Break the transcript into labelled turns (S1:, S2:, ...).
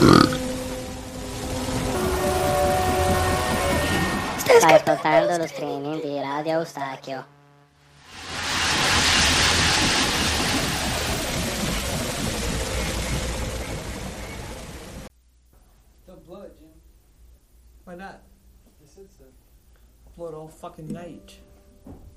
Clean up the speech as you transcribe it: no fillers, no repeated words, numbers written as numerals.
S1: Stai ascoltando lo streaming di Radio Eustachio.
S2: Don't blow it, Jim.
S3: Why not?
S2: I said so.
S3: Blow it all fucking night.